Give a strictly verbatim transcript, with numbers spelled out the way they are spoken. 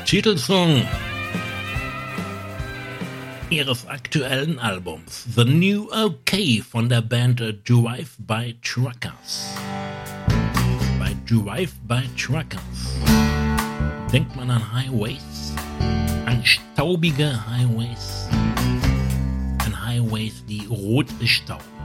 Titelsong ihres aktuellen Albums The New OK von der Band Drive by Truckers. Bei Drive by Truckers denkt man an Highways, an staubige Highways, an Highways, die rot bestaubt.